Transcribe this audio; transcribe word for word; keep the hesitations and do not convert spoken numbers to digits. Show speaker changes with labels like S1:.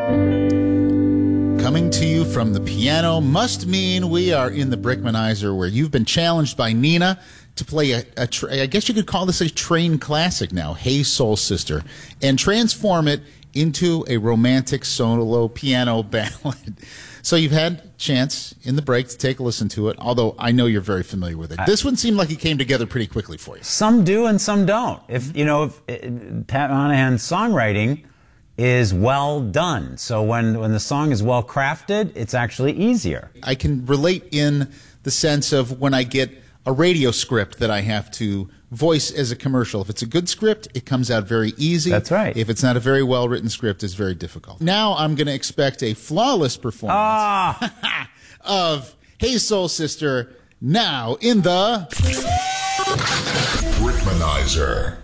S1: Coming to you from the piano must mean we are in the Brickmanizer, where you've been challenged by Nina to play a, a tra- I guess you could call this a train classic now, Hey Soul Sister, and transform it into a romantic solo piano ballad. So you've had a chance in the break to take a listen to it, although I know you're very familiar with it. This one seemed like it came together pretty quickly for you.
S2: Some do and some don't. If you know, if, if Pat Monahan's songwriting is well done. So when, when the song is well crafted, it's actually easier.
S1: I can relate in the sense of when I get a radio script that I have to voice as a commercial. If it's a good script, it comes out very easy.
S2: That's right.
S1: If it's not a very well-written script, it's very difficult. Now I'm going to expect a flawless performance
S2: Ah.
S1: of Hey Soul Sister now in the
S3: Brickmanizer.